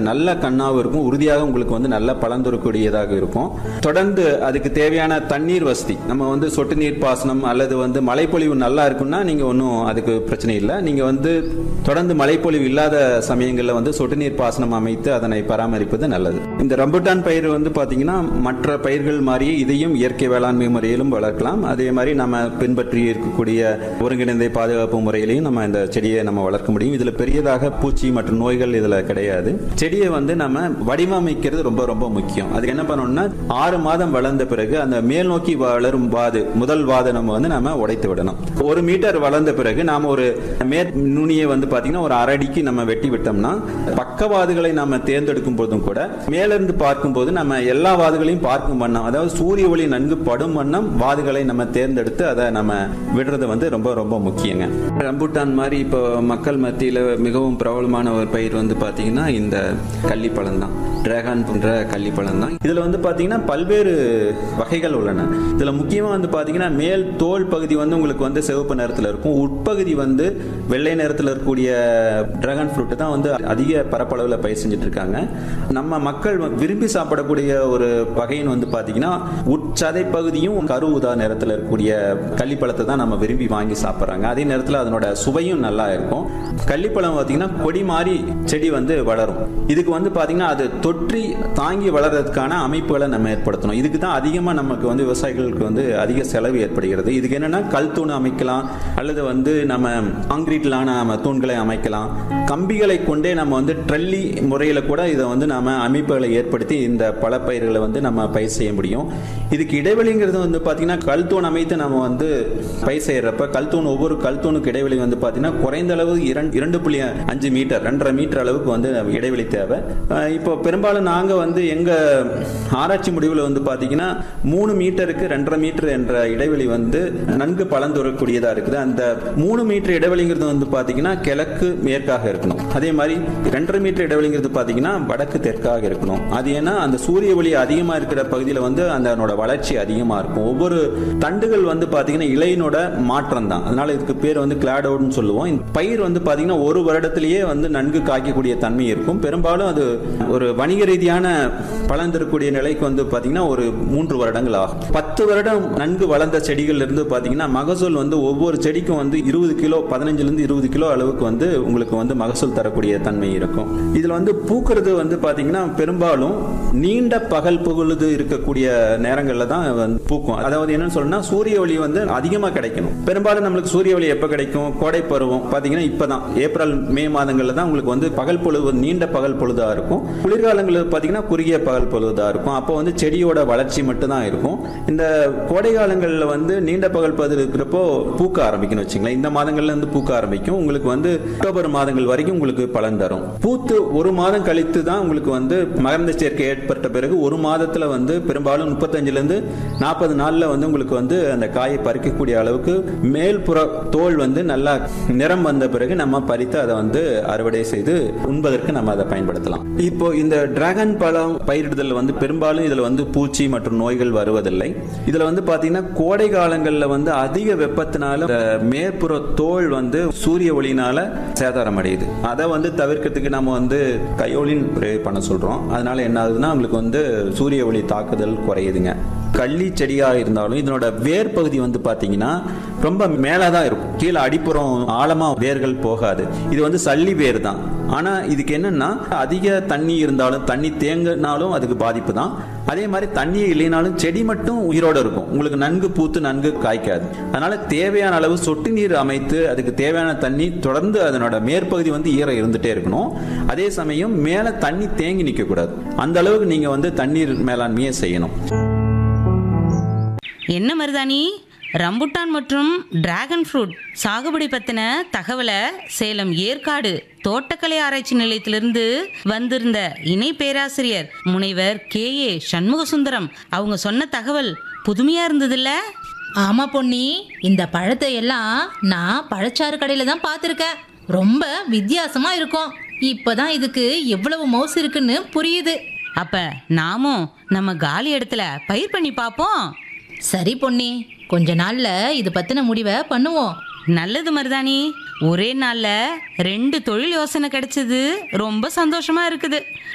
நல்ல கண்ணாவும் இருக்கும், உறுதியாக உங்களுக்கு வந்து நல்ல பலன் தரக்கூடியதாக இருக்கும். தொடர்ந்து அதுக்கு தேவையான தண்ணீர் வசதி, நம்ம வந்து சொட்டு நீர் பாசனம் அல்லது வந்து மழைப்பொழிவு நல்லா இருக்குன்னா நீங்க ஒன்றும் அதுக்கு பிரச்சனை இல்லை. நீங்க வந்து தொடர்ந்து மழைப்பொழிவு இல்லாத சமயங்களில் வந்து சொட்டு நீர் பாசனம் அமைத்து அதனை பராமரிப்பது நல்லது. இந்த ரம்புட்டான் பயிர் வந்து பாத்தீங்கன்னா மற்ற பயிர்கள் மாதிரியே இதையும் இயற்கை வேளாண்மை முறையிலும் வளர்க்கலாம். அதே மாதிரி நம்ம பின்பற்றி இருக்கக்கூடிய ஒருங்கிணைந்த பாதுகாப்பு முறையிலையும் நம்ம இந்த செடியை நம்ம வளர்க்க முடியும். இதுல பெரியதாக பூச்சி மற்றும் நோய்கள் இதுல கிடையாது. செடியை வந்து நம்ம வடிவமைக்கிறது ரொம்ப ரொம்ப முக்கியம். அதுக்கு என்ன பண்ணணும்னா 6 மாதம் வளர்ந்த பிறகு அந்த மேல் நோக்கி வளரும் வாது, முதல் வாதை நம்ம உடைத்து விடணும். 1 மீட்டர் வளர்ந்த பிறகு நாம ஒரு மேற் நுனியை வந்து பாத்தீங்கன்னா ஒரு 1/2 அடிக்கு நம்ம வெட்டி விட்டோம்னா பக்கவாதுகளை நாம தேர்ந்தெடுக்கும் போதும் கூட மேலிருந்து பார்க்கும்போது நம்ம எல்லா வாதுகளையும் பார்க்கும் வண்ணம், அதாவது சூரிய ஒளி நன்கு படும் வண்ணம் வாதுகளை நம்ம தேர்ந்தெடுத்து அதை நம்ம விடுறது வந்து ரொம்ப ரொம்ப முக்கியங்க. ரம்புட்டான் மாதிரி இப்போ மக்கள் மத்தியில் மிகவும் பிரபலமான ஒரு பயிர் வந்து பாத்தீங்கன்னா இந்த கள்ளிப்பழம் தான், டிராகன் போன்ற கள்ளிப்பழம் தான். இதுல வந்து பாத்தீங்கன்னா பல்வேறு வகைகள் உள்ளன. இதுல முக்கியமா வந்து பாத்தீங்கன்னா மேல் தோல் பகுதி வந்து உங்களுக்கு வந்து சிவப்பு நிறத்துல இருக்கும், உட்பகுதி வந்து வெள்ளை நிறத்துல இருக்கக்கூடிய டிராகன் ஃப்ரூட் தான் வந்து அதிக பரப்பளவில் பயிர் செஞ்சுட்டு இருக்காங்க. நம்ம மக்கள் விரும்பி சாப்பிடக்கூடிய ஒரு வகைன்னு வந்து பாத்தீங்கன்னா உட்சதை பகுதியும் கரு ஊதா நிறத்துல இருக்கக்கூடிய கள்ளிப்பழத்தை தான் நம்ம விரும்பி வாங்கி சாப்பிட்றாங்க. அதே நேரத்தில் அதனோட சுவையும் நல்லா இருக்கும். கள்ளிப்பழம் பாத்தீங்கன்னா கொடி மாதிரி செடி வந்து வளரும். இதுக்கு வந்து பாத்தீங்கன்னா அது தொற்றி தாங்கி வளர்றதுக்கான அமைப்புகளை நம்ம ஏற்படுத்தணும். இதுக்கு தான் அதிகமா நமக்கு வந்து விவசாயிகளுக்கு வந்து அதிக செலவு ஏற்படுகிறது. இதுக்கு என்னன்னா கல் தூண் அமைக்கலாம், அல்லது வந்து நம்ம காங்கிரீட்லான தூண்களை அமைக்கலாம். கம்பிகளை கொண்டே நம்ம வந்து ட்ரல்லி முறையில கூட இதை வந்து நம்ம அமைப்புகளை ஏற்படுத்தி இந்த பல பயிர்களை வந்து நம்ம பயிர் செய்ய முடியும். இதுக்கு இடைவெளிங்கிறது வந்து பாத்தீங்கன்னா கல் தூண் அமைத்து நம்ம வந்து பயிர் செய்யறப்ப கல்தூண், ஒவ்வொரு கல்தூணுக்கு இடைவெளி வந்து பாத்தீங்கன்னா குறைந்த அளவு 2.5 மீட்டர் 2.5 மீட்டர் அளவுக்கு வந்து இடைவெளி தேவை. இப்போ பெரும்பாலும் நாங்க வந்து எங்க ஆராய்ச்சி முடிவுல வந்து பாத்தீங்கன்னா 3 மீட்டருக்கு 2.5 மீட்டர் என்ற இடைவெளி வந்து நன்கு பலன் தரக்கூடியதா இருக்குது. அந்த 3 மீட்டர் இடைவெளிங்கிறது வந்து பாத்தீங்கன்னா கிழக்கு மேற்காக இருக்கணும். அதே மாதிரி 2.5 மீட்டர் இடைவெளிங்கிறது பாத்தீங்கன்னா வடக்கு தெற்காக இருக்கணும். அது ஏன்னா அந்த சூரிய ஒளி அதிகமா இருக்கிற பகுதியில் வந்து அதனோட வளர்ச்சி அதிகமா இருக்கும். ஒவ்வொரு தண்டுகள் வந்து பாத்தீங்கன்னா இலையினோட மாற்றம் தான், அதனால இதுக்கு பேர் வந்து கிளாடோட்னு சொல்லுவோம். இந்த பயிர் வந்து பாத்தீங்கன்னா 1 வருடத்திலேயே வந்து நன்கு காய்க்கக்கூடிய தன்மை இருக்கும். பெரும்பாலும் அது ஒரு வணிக ரீதியான பலன் தரக்கூடிய நிலைக்கு வந்து பாத்தீங்கன்னா ஒரு 3 வருடங்கள் ஆகும். 10 வருடம் நன்கு வளர்ந்த செடிகள் இருந்து பாத்தீங்கன்னா மகசூல் வந்து ஒவ்வொரு செடிக்கும் வந்து 20 கிலோ 15 to 20 கிலோ அளவுக்கு வந்து உங்களுக்கு வந்து மகசூல் தரக்கூடிய தன்மை இருக்கும். இதுல வந்து பூக்கிறது வந்து பாத்தீங்கன்னா பெரும்பாலும் நீண்ட பகல் பொழுது இருக்கக்கூடிய நேரங்கள்ல தான் பூக்கும். அதாவது என்னன்னு சொல்லணும்னா சூரிய ஒளி வந்து அதிகமா கிடைக்கணும். பெரும்பாலும் நம்மளுக்கு சூரிய ஒளி எப்ப கிடைக்கும்? கோடை பருவம் பாத்தீங்கன்னா இப்பதான் ஏப்ரல் மே மாதங்கள்ல தான் உங்களுக்கு வந்து பகல் பொழுது நீண்ட பகல் பொழுதா இருக்கும். குளிர்காலங்களில் பாத்தீங்கன்னா குறுகிய பகல் பொழுதா இருக்கும். அப்போ வந்து செடியோட வளர்ச்சி மட்டும் தான் இருக்கும். இந்த கோடை காலங்களில் வந்து நீண்ட பகல் பொழுது இருக்கிறப்போ பூக்க ஆரம்பிக்கும் வச்சுங்களேன். இந்த மாதங்கள்ல இருந்து பூக்க ஆரம்பிக்கும். உங்களுக்கு வந்து அக்டோபர் மாதங்கள் வரைக்கும் உங்களுக்கு பலன் தரும். பூத்து 1 மாதம் கழித்து தான் உங்களுக்கு வந்து மகரந்த சேர்க்கை ஏற்பட்ட பிறகு 1 மாதத்துல வந்து பெரும்பாலும் 35 to 40 நாள்ல வந்து உங்களுக்கு வந்து அந்த காயை பறிக்கக்கூடிய அளவுக்கு மேல்புற தோல் வந்து நல்லா நிறம் வந்த பிறகு நம்ம பறித்து அதை வந்து அறுவடை செய்து உண்பதற்கு நம்ம அதை பயன்படுத்தலாம். இப்போ இந்த டிராகன் பழம் பயிரிடுதல் வந்து பெரும்பாலும் இதுல வந்து பூச்சி மற்றும் நோய்கள் வருவதில்லை. இதுல வந்து பாத்தீங்கன்னா கோடை காலங்கள்ல வந்து அதிக வெப்பத்தினால மேற்புற தோல் வந்து சூரிய ஒளியினால சேதாரம் அடையுது. அதை வந்து தவிர்க்கிறதுக்கு நம்ம வந்து கையோலின் பண்ண சொல்றோம். அதனால என்ன ஆகுதுன்னா உங்களுக்கு வந்து சூரிய ஒளி தாக்குதல் குறையுதுங்க. கள்ளி செடியா இருந்தாலும் இதனோட வேர் பகுதி வந்து பாத்தீங்கன்னா ரொம்ப மேலதான் இருக்கும், கீழே அடிப்புறம் ஆழமா வேர்கள் போகாது. இது வந்து சல்லி வேர் தான். ஆனா இதுக்கு என்னன்னா அதிக தண்ணி இருந்தாலும் தண்ணி தேங்கினாலும் அதுக்கு பாதிப்பு தான். அதே மாதிரி தண்ணி இல்லைனாலும் செடி மட்டும் உயிரோட இருக்கும், உங்களுக்கு நன்கு பூத்து நன்கு காய்க்காது. அதனால தேவையான அளவு சொட்டு நீர் அமைத்து அதுக்கு தேவையான தண்ணி தொடர்ந்து அதனோட மேற்பகுதி வந்து ஈரம் இருந்துட்டே இருக்கணும். அதே சமயம் மேல தண்ணி தேங்கி நிக்க கூடாது. அந்த அளவுக்கு நீங்க வந்து தண்ணீர் மேலாண்மையை செய்யணும். என்ன மருதாணி, ரம்புட்டான் மற்றும் டிராகன் ஃப்ரூட் சாகுபடி பத்தின தகவலை சேலம் ஏற்காடு தோட்டக்கலை ஆராய்ச்சி நிலையத்திலிருந்து வந்திருந்த இணை பேராசிரியர் முனைவர் KA சண்முகசுந்தரம் அவங்க சொன்ன தகவல் புதுமையா இருந்ததுல்ல? ஆமா பொன்னி, இந்த பழத்தை எல்லாம் நான் பழச்சாறு கடையில தான் பார்த்துருக்கேன். ரொம்ப வித்தியாசமா இருக்கும். இப்பதான் இதுக்கு எவ்வளவு மவுசு இருக்குன்னு புரியுது. அப்ப நாமும் நம்ம காலி இடத்துல பயிர் பண்ணி பார்ப்போம். சரி பொன்னி, கொஞ்ச நாள்ல இது பத்தின முடிவை பண்ணுவோம். நல்லது மருதாணி, ஒரே நாள்ல 2 தொழில் யோசனை கிடைச்சது ரொம்ப சந்தோஷமா இருக்குது.